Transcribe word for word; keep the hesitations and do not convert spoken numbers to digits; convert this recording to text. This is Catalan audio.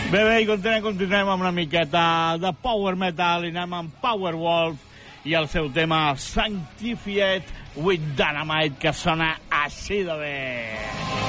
Bé, bé, i continuem, continuem amb una miqueta de power metal i anem amb Powerwolf i el seu tema Sanctified with Dynamite, que sona així de bé.